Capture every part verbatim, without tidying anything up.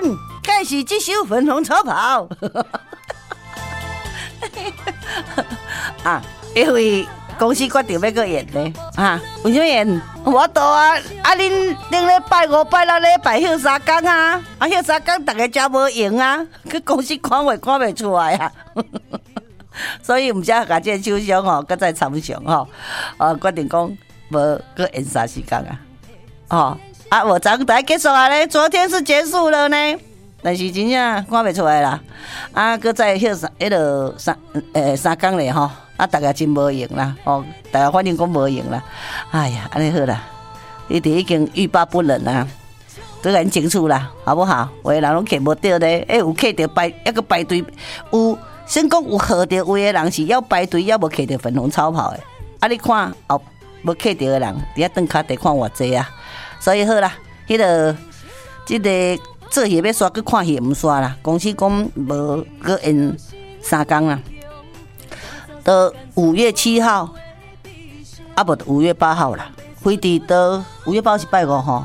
开始这首粉红超跑。啊，因为公司决定要搁演呢，啊，为什么演？我多啊，啊，恁恁咧拜五、拜六咧拜休三天啊，啊，休三天大家真无闲啊，去公司看会看袂出来啊。所以毋才甲这个首相吼，搁再参详吼，呃，决定讲无搁演三时间啊，哦，啊，无昨台结束啊咧，昨天是结束了呢。但是真正看袂出来啦，啊，搁再休三，迄落三诶三工咧吼，啊，大家真无用啦，哦，大家反正讲无用啦，哎呀，安尼好啦，你哋已经欲罢不能啦，都很清楚啦，好不好？有的人拢客无到咧，诶，有客着排，抑个排队，有先讲有号着位的人是要排队，要无客着粉红超跑的，啊，你看后无客着的人，伫遐顿骹地看偌济啊，所以好啦，迄、那个即、这个。做戏要刷，去看戏唔刷啦。公司讲无搁演三工啦，到五月七号，啊无五月八号啦。飞地到五月八号是拜五吼，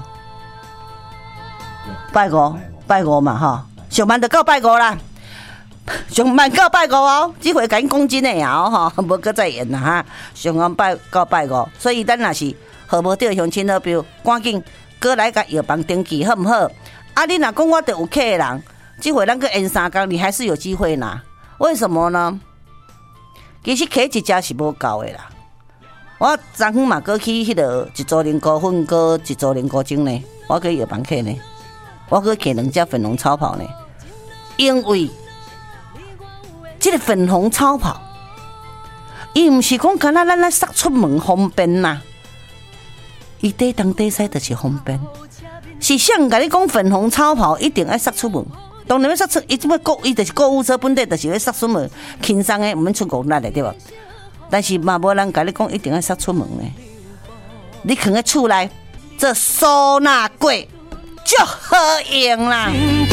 拜五拜五嘛吼，上班就到拜五啦，上班到拜五哦。这回甲因讲真诶啊吼，无搁再演啦哈。上班拜到拜五，所以咱若是号无到相亲好标，赶紧过来甲药房登记好毋好？啊，你若讲我得有客人，这回咱个演三工，你还是有机会拿。为什么呢？其实客一家是无够的啦。我昨昏嘛过去迄个一组零股份，过一组零股精呢，我去药房客呢，我去客两只粉红超跑呢，因为这个粉红超跑，伊毋是讲干那咱来杀出门方便呐，伊底东底西就是方便。是想甲你讲粉红超跑一定要杀出门，当然要杀出，伊即摆购伊就是购物车本地就是要杀出门，轻松的，毋免出国力的对吧？但是嘛无人甲你讲一定要杀出门的，你囥喺厝内做收纳柜就好用啦。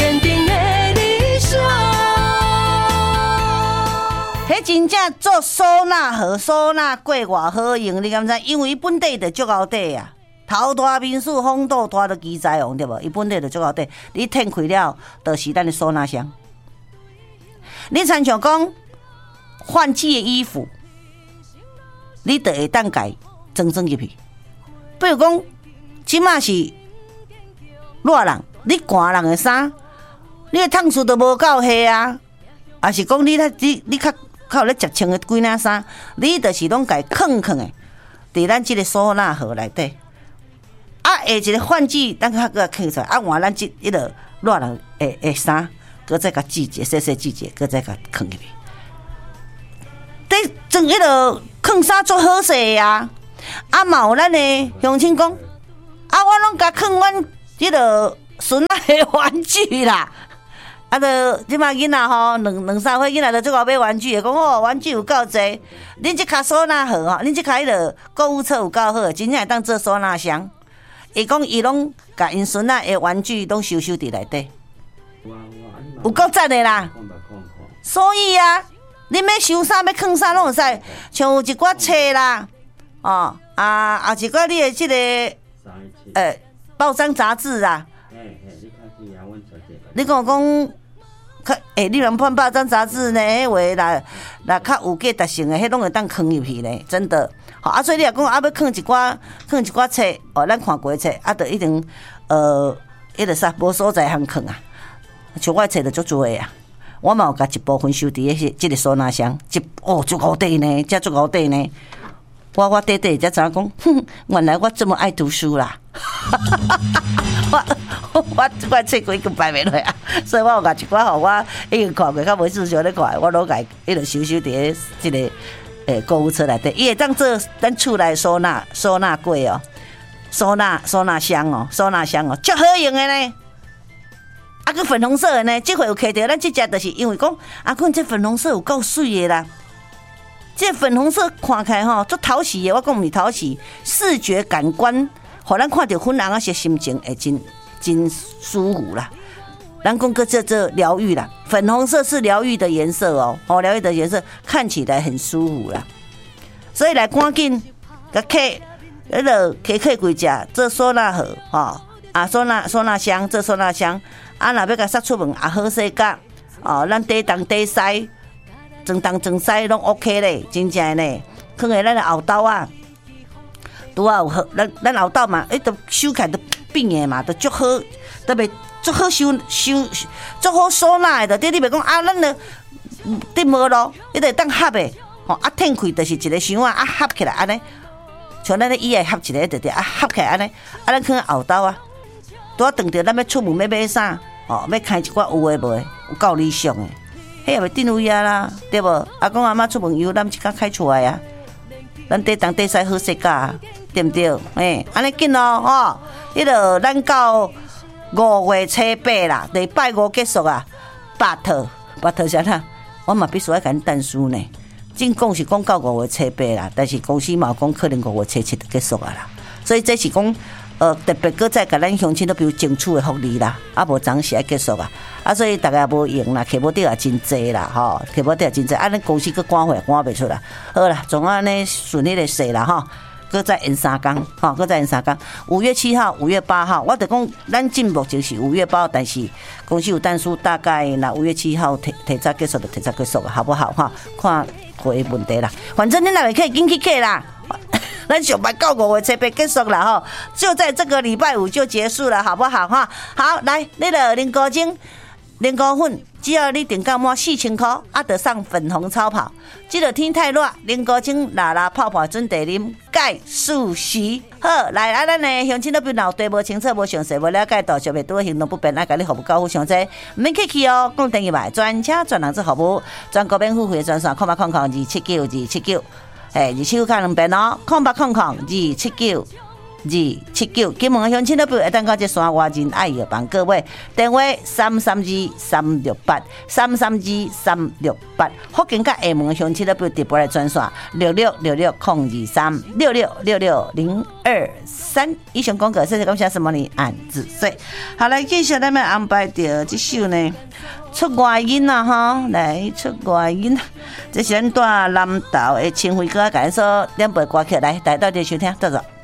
迄真正做收纳盒、收纳柜偌好用，你敢知？因为伊本地就足够底啊。头大面数风度大的基材用对无？伊本地就足够底，你摊开了，就是咱的收纳箱。你参像讲换季的衣服，你就会当改装装入去。比如讲，即马是热人，你寒人的衫，你的烫数都无够黑啊，还是讲你你你较较有咧食穿的几领衫，你就是拢改放放的，伫咱即个收纳盒内底。啊，下一个换季，咱较个放出来，啊换咱即迄个热人诶诶衫，搁再甲季节细细季节，搁再甲放入去。得装迄个放衫做好势啊！啊，嘛有咱诶乡亲讲，啊，我拢甲放阮迄个孙仔诶玩具啦。啊，着即摆囡仔吼，两两三岁囡仔着最后买玩具，讲哦，玩具有够济。恁即卡收纳盒吼，恁即卡迄个购物车有够好，真正会当做收纳箱。伊讲伊拢甲因孙仔的玩具拢收收伫内底，有够赞的啦！所以啊，恁要收啥要放啥拢会使，像有一寡册啦，哦啊啊一寡你的即、这个诶报章杂志啊，你讲讲，较诶，你人看报章杂志呢，迄话啦啦较有价值性的，迄拢会当放入去呢，真的。好啊，所以你若讲啊，要放一寡放一寡册哦，咱看过的册啊，就一定呃，迄个啥无所在通放啊。像我册就足多的啊，我嘛有甲一部分收伫迄即个收纳箱，一哦足高底呢，遮足高底呢。我我短短才知影讲，哼，原来我这么爱读书啦。我我我册几个摆袂落啊，所以我有甲一寡互我已经看过，较无事想咧看，我拢甲迄个收收伫即个。诶，购物车内底，伊会当做咱厝内收纳收纳柜哦，收纳收纳箱哦，收纳箱哦，足好用的呢。啊，个粉红色的呢，这回有摕到咱这只，就是因为讲啊，看这粉红色有够水的啦。这粉红色看起来吼，足讨喜的，我讲毋是讨喜，视觉感官，互咱看到粉红色心情会真真舒服啦。咱讲个这这疗愈啦，粉红色是疗愈的颜色哦，哦，疗愈的颜色看起来很舒服啦，所以来赶紧甲客，迄个客客几只做收纳盒，吼、哦， 啊，唢呐唢呐香做唢呐香，啊，若要甲杀出门也好势甲，哦，咱底东底西，装东装西拢 OK 咧，真正咧，放下咱的后斗啊，拄啊有好，咱咱后斗嘛，伊都收起来都变的嘛，都足好，都袂足好收收足好唢呐的，对，你袂讲啊，咱咧得无咯，伊得当合的，吼啊，挺开就是一个箱啊，啊合起来安尼，像咱咧椅仔合一个，对对，啊合起来安尼，啊咱放后斗啊。拄啊，当着咱要出门要买啥，哦，要开一寡有诶无诶，有够理想诶，迄也袂顶位啊啦，对无？阿公阿妈出门游，咱即刻开出来啊，咱底东底西好势价，对毋对？诶，安尼紧咯，吼，迄落咱到五月初八啦，礼拜五结束啊，八套，八套啥啦？我嘛必须要甲恁等书呢。正讲是讲到五月初八啦，但是公司嘛讲可能五月初七就结束啊啦，所以这是讲。呃，特别搁再甲咱乡亲都比如争取的福利啦，啊无暂时要结束啊，啊所以大家无用啦，客无得也真济啦，吼，客无得也真济，啊咱公司搁赶货赶袂出来，好啦，总安尼顺利的说啦，吼，搁再延三工，吼，搁再延三工，五月七号、五月八号，我就讲咱进目前是五月八号，但是公司有单数大概那五月七号提提早结束就提早结束了，好不好？哈，看会问题啦，反正恁那边可以紧去客啦。咱上班到五月初八结束了哈，就在这个礼拜五就结束了，好不好哈？好，来，你的零高精、零高粉，只要你订购满四千块，啊，得上粉红超跑。这个天太热，零高精拉拉泡泡准地啉钙素硒。好，来啊，咱呢乡亲那边脑袋无清楚、无详细、无了解到，小妹拄行动不便，爱甲你服务交付详细，唔免客气哦。讲电话，专车专人做服务，全国免付费专线，空八空空二七九二七九。哎，二七九看两遍哦，空八空空二七九二七九，金门的乡亲都不会等到这山外人爱的帮各位电话三三二三六八三三二三六八，福建甲厦门的乡亲都不直播来专线六六六六空二三六六六六零二三。以上广告，谢谢感谢什么呢？按子水。好，来继续咱们安排到这首呢。出外音啊哈，来出外音，这是咱带南投的清辉哥，甲咱说两杯歌曲来，大家到底收听，到走。